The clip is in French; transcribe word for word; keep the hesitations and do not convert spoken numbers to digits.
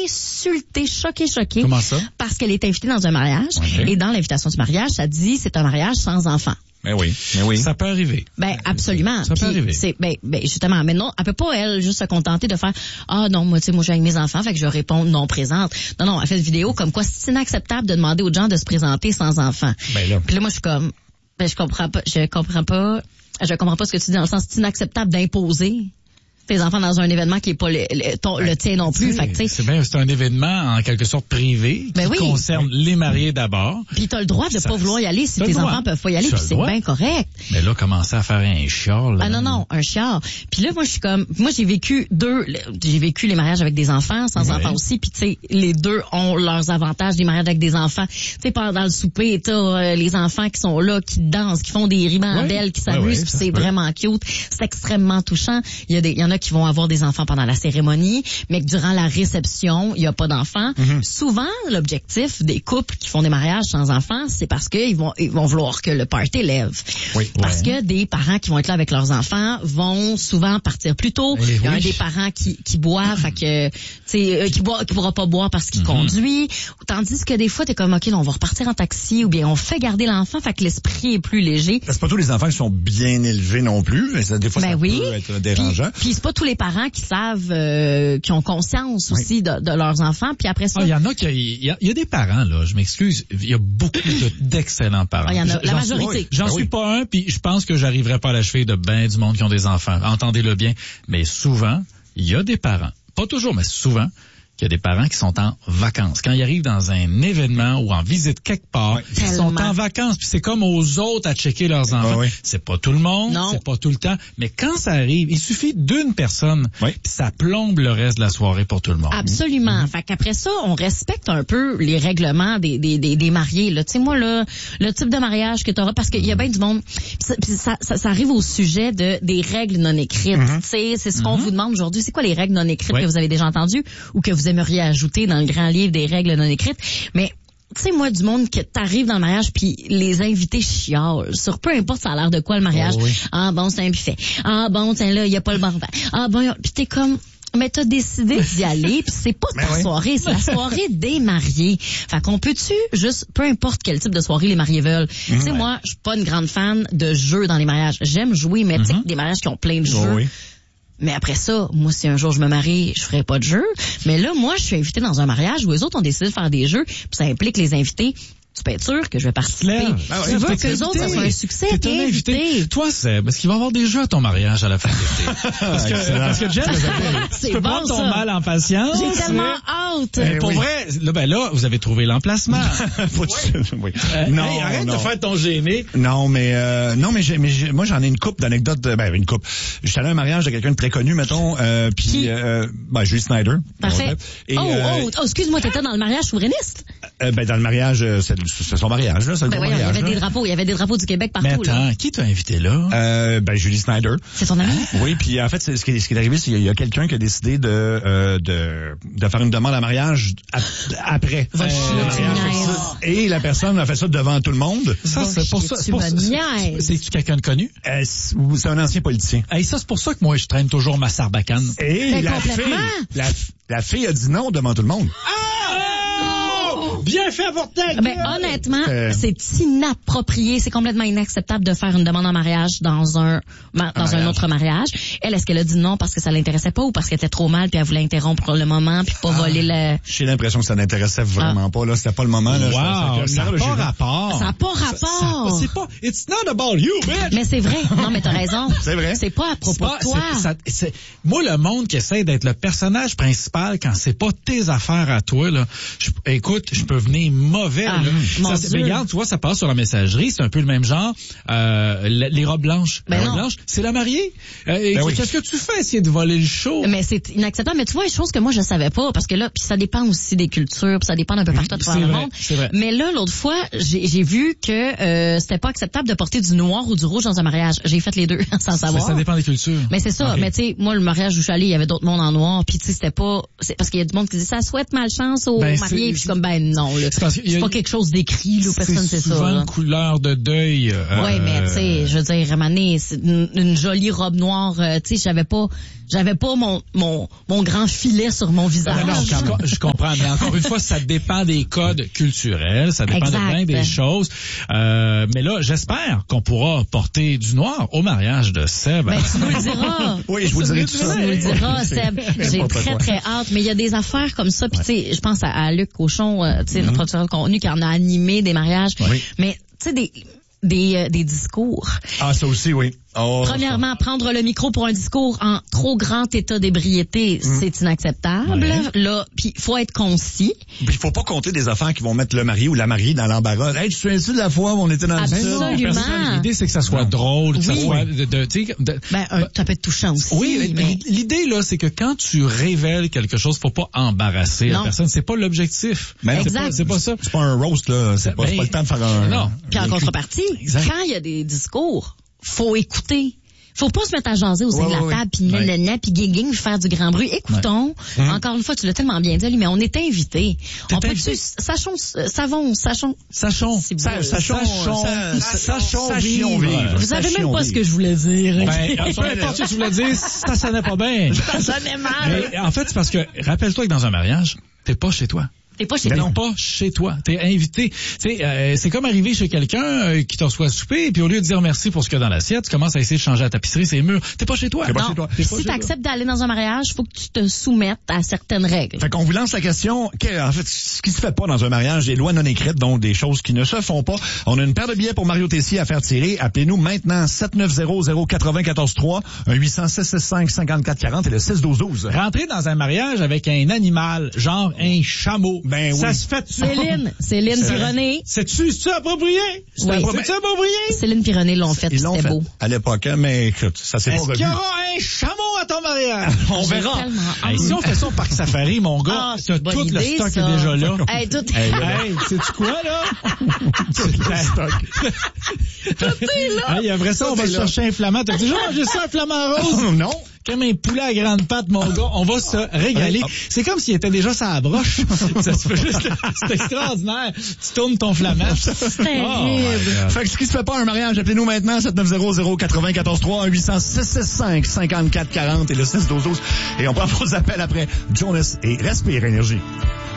insultée, choquée, choquée. Comment ça? Parce qu'elle est invitée dans un mariage. Okay. Et dans l'invitation du mariage, ça dit c'est un mariage sans enfant. Mais oui, mais oui. Ça peut arriver. Ben absolument. Ça peut Puis, arriver. C'est ben, ben justement, mais non, elle peut pas elle juste se contenter de faire ah non moi tu sais moi j'ai avec mes enfants fait que je réponds non présente. Non non, elle fait une vidéo comme quoi c'est inacceptable de demander aux gens de se présenter sans enfants. Ben là. Puis là moi je suis comme ben je comprends pas, je comprends pas, je comprends pas ce que tu dis dans le sens c'est inacceptable d'imposer tes enfants dans un événement qui est pas le, le, ton, le tien non plus. Fait que, t'sais, c'est bien, c'est un événement en quelque sorte privé ben qui oui. concerne les mariés d'abord. Puis t'as le droit de Ça, pas vouloir y aller si tes droit. enfants peuvent pas y aller, puis c'est bien correct. Mais là, commencer à faire un chiard. Ah non, non, un chiard. Puis là, moi, je suis comme... Moi, j'ai vécu deux... J'ai vécu les mariages avec des enfants, sans oui. enfants aussi. Puis, tu sais, les deux ont leurs avantages des mariages avec des enfants. Tu sais, pendant le souper, t'as euh, les enfants qui sont là, qui dansent, qui font des ribambelles, oui. qui s'amusent. Oui, oui, puis c'est peut. vraiment cute. C'est extrêmement touchant. Il y a des, il y en a qui vont avoir des enfants pendant la cérémonie, mais que durant la réception, il y a pas d'enfants. Mm-hmm. Souvent, l'objectif des couples qui font des mariages sans enfants, c'est parce qu'ils vont, ils vont vouloir que le party lève. Oui. Parce ouais. que des parents qui vont être là avec leurs enfants vont souvent partir plus tôt. Et Il y a oui. un des parents qui, qui boit, fait que, tu sais, euh, qui boit, qui pourra pas boire parce qu'il mm-hmm. conduit. Tandis que des fois, t'es comme, OK, là, on va repartir en taxi ou bien on fait garder l'enfant, fait que l'esprit est plus léger. C'est pas tous les enfants qui sont bien élevés non plus. Des fois, ben ça oui. peut être dérangeant. Puis, puis c'est pas tous les parents qui savent, euh, qui ont conscience oui. aussi de, de leurs enfants. Puis après ça. Il ah, y en a qui, il y, a, y a des parents, là, je m'excuse, il y a beaucoup de, d'excellents parents. Il ah, y en a, la j'en majorité. Suis, j'en ben suis oui. pas un, puis je pense que j'arriverai pas à la cheville de ben du monde qui ont des enfants. Entendez-le bien. Mais souvent, il y a des parents, pas toujours, mais souvent, qu'il y a des parents qui sont en vacances. Quand ils arrivent dans un événement ou en visite quelque part, ouais. ils sont en vacances. Puis c'est comme aux autres à checker leurs enfants. Ouais, ouais. C'est pas tout le monde, non. c'est pas tout le temps. Mais quand ça arrive, il suffit d'une personne, ouais. puis ça plombe le reste de la soirée pour tout le monde. Absolument. Mm-hmm. Fait qu'après ça, on respecte un peu les règlements des des des, des mariés. Là, tu sais moi là, le type de mariage que tu auras, parce qu'il y a bien du monde. Pis ça, ça, ça arrive au sujet de des règles non écrites. Mm-hmm. Tu sais, c'est ce qu'on mm-hmm. vous demande aujourd'hui. C'est quoi les règles non écrites ouais. que vous avez déjà entendues ou que vous aimeriez ajouter dans le grand livre des règles non écrites? Mais tu sais, moi, du monde que t'arrives dans le mariage puis les invités chialent sur peu importe ça a l'air de quoi le mariage. Oh oui. Ah bon, c'est un buffet. Ah bon, tiens là, il y a pas le bon vin. Ah bon, puis t'es comme mais t'as décidé d'y aller, puis c'est pas ta oui. soirée, c'est la soirée des mariés. Fait qu'on peut-tu juste, peu importe quel type de soirée les mariés veulent. Mmh, tu sais, ouais. moi, je suis pas une grande fan de jeux dans les mariages. J'aime jouer, mais mmh. tu sais, des mariages qui ont plein de jeux. Oh, oui. Mais après ça, moi, si un jour je me marie, je ferai pas de jeu. Mais là, moi, je suis invitée dans un mariage où les autres ont décidé de faire des jeux, puis ça implique les invités. Tu peux être sûr que je vais participer. Ah ouais, tu veux que les autres, ça soit un succès, t'es, t'es invité. invité. Toi, c'est parce qu'il va y avoir des jeux à ton mariage à la fin de l'été. parce, que, parce que Jen, c'est tu peux bon, prendre ton ça. mal en patience. J'ai tellement hâte. Mais pour oui. vrai, là, ben là, vous avez trouvé l'emplacement. oui. oui. Euh, non, hey, arrête non. de faire ton gêné. Non, mais euh, non, mais, j'ai, mais j'ai, moi j'en ai une couple d'anecdotes. De, ben une couple. J'étais allé à un mariage de quelqu'un de très connu, mettons. Euh, puis, euh, ben Julie Snyder. Parfait. Et, oh, euh, oh, oh, excuse-moi, t'étais dans le mariage souverainiste. Euh, ben dans le mariage, c'est, c'est son mariage. Là, c'est ben voyons, mariage, il y avait là. des drapeaux, il y avait des drapeaux du Québec partout. Mais attends, là. Qui t'a invité là? Euh, ben Julie Snyder. C'est ton ami? Hein? Oui, puis en fait, c'est, ce, qui est, ce qui est arrivé, c'est qu'il y a quelqu'un qui a décidé de euh, de, de faire une demande à mariage ap- après. Va euh, chier, le mariage. Et la personne a fait ça devant tout le monde. Ça, Va c'est pour chier, ça. tu C'est, pour me ça, niaises. c'est, c'est-tu quelqu'un de connu? Euh, c'est, c'est un ancien politicien. Hey, ça, c'est pour ça que moi, je traîne toujours ma sarbacane. Et ben, la fille, la, la fille a dit non devant tout le monde. Ah! Bien fait pour ta Ben, honnêtement, euh... c'est inapproprié, c'est complètement inacceptable de faire une demande en mariage dans un, ma, dans un, mariage. un autre mariage. Elle, est-ce qu'elle a dit non parce que ça l'intéressait pas ou parce qu'elle était trop mal puis elle voulait interrompre le moment puis pas ah, voler le... J'ai l'impression que ça n'intéressait vraiment ah. pas, là. C'était pas le moment, là. Wow, ça n'a pas j'ai... rapport. Ça n'a pas rapport. Ça, ça, c'est pas, it's not about you, bitch. Mais c'est vrai. Non, mais t'as raison. C'est vrai. C'est pas à propos pas, de toi. C'est, ça, c'est, moi, le monde qui essaie d'être le personnage principal quand c'est pas tes affaires à toi, là, je, écoute, je peux venir mauvais. Ah, ça, c'est, mais regarde, tu vois, ça passe sur la messagerie, c'est un peu le même genre. Euh, les robes blanches. Ben les non. robes blanches, c'est la mariée. Euh, ben qu'est-ce oui. que tu fais, essayer de voler le show? Mais c'est inacceptable. Mais tu vois, une chose que moi, je savais pas, parce que là, puis ça dépend aussi des cultures, puis ça dépend d'un peu partout à travers le monde. C'est vrai. Mais là, l'autre fois, j'ai, j'ai vu que euh, c'était pas acceptable de porter du noir ou du rouge dans un mariage. J'ai fait les deux, sans savoir. Ça, ça dépend des cultures. Mais c'est ça. Okay. Mais tu sais, moi, le mariage où je suis allée, il y avait d'autres mondes en noir, puis tu sais, c'était pas... C'est parce qu'il y a du monde qui dit, ça souhaite malchance aux ben, mariés, puis je suis comme, ben non. non, là. C'est, c'est pas quelque chose d'écrit, là, personne sait ça. C'est souvent là. une couleur de deuil. Euh, Oui, mais tu sais, je veux dire, Mané, c'est une, une jolie robe noire, euh, tu sais, j'avais pas, j'avais pas mon, mon, mon grand filet sur mon visage. Non, non, je, je comprends, mais encore une fois, ça dépend des codes culturels, ça dépend exact. de bien des choses. Euh, mais là, j'espère qu'on pourra porter du noir au mariage de Seb. Ben, tu nous le diras. Oui, je vous dirai tout ça. Tu nous le diras, Seb. J'ai très, très hâte. Mais il y a des affaires comme ça. Puis, tu sais, je pense à, à Luc Cochon, euh, tu sais, mm-hmm. notre producteur de contenu qui en a animé des mariages. Oui. Mais, tu sais, des, des, euh, des discours. Ah, ça aussi, oui. Oh, Premièrement, ça. prendre le micro pour un discours en trop grand état d'ébriété, mmh. c'est inacceptable. Ouais. Là, puis faut être concis. Puis il faut pas compter des affaires qui vont mettre le mari ou la mariée dans l'embarras. Hey, tu te souviens-tu de la fois où on était dans le Absolument. Absolument. L'idée, c'est que ça soit non. drôle, que oui. ça soit de, de, de, de ben, un, ça peut être touchant aussi. Oui, mais... l'idée là, c'est que quand tu révèles quelque chose, faut pas embarrasser non. la personne. C'est pas l'objectif. Ben, exact. C'est pas, c'est pas ça. C'est pas un roast là. C'est ben, pas, c'est pas le temps de faire un. Non. Puis en contrepartie, exact. quand il y a des discours, faut écouter. Faut pas se mettre à jaser au sein ouais, de la ouais, table, puis ouais. nanana, puis guing faire du grand bruit. Écoutons, ouais. encore une fois, tu l'as tellement bien dit, mais on est invités. On peut tu sachons, savons, sachons, sachons, sachons, sachons, sachons vivre. Vous savez même pas ce que je voulais dire. Ben, peu importe ce que tu voulais dire, ça sonnait pas bien. Ça sonnait mal. Mais en fait, c'est parce que rappelle-toi que dans un mariage, t'es pas chez toi. T'es pas chez toi. Non, pas chez toi. T'es invité. Tu sais, euh, c'est comme arriver chez quelqu'un euh, qui te reçoit souper, et puis au lieu de dire merci pour ce qu'il y a dans l'assiette, tu commences à essayer de changer la tapisserie, ses murs. T'es pas chez toi. T'es pas non. chez toi. Puis si t'acceptes d'aller dans un mariage, faut que tu te soumettes à certaines règles. Fait qu'on vous lance la question, en fait, ce qui se fait pas dans un mariage, des lois non écrites, donc des choses qui ne se font pas. On a une paire de billets pour Mario Tessier à faire tirer. Appelez-nous maintenant, sept neuf zéro zéro quatre un quatre trois, un huit cents six six cinq cinquante-quatre quarante et le six douze douze. Rentrer dans un mariage avec un animal, genre un chameau. Ben oui. Ça se fait Céline, Céline Pironnet. C'est-tu, c'est-tu approprié? C'est oui. C'est-tu approprié? Céline Pironnet l'ont fait, c'était beau. À l'époque, mais écoute, ça s'est pas revu. Est-ce qu'il y aura un chameau à ton mariage? On verra. Hey, si on fait ça au parc safari, mon gars, ah, t'as tout idée, le stock ça. est déjà là. Hey, tout hey, hey, sais-tu quoi, là? Tout le stock. Tout est là. Hey, après ça, tout on va chercher un flamand. T'as déjà mangé ça, un flamand rose? Non. Comme un poulet à grande patte, mon gars. On va se régaler. C'est comme s'il était déjà sur la broche. Ça se fait juste, c'est extraordinaire. Tu tournes ton flamand. C'est terrible. Oh, fait que ce qui se fait pas un mariage, appelez-nous maintenant, sept neuf zéro zéro quatre un quatre trois, un huit cents six six cinq cinquante-quatre quarante et le six douze douze. Et on prend vos appels après Jonas et Respire Énergie.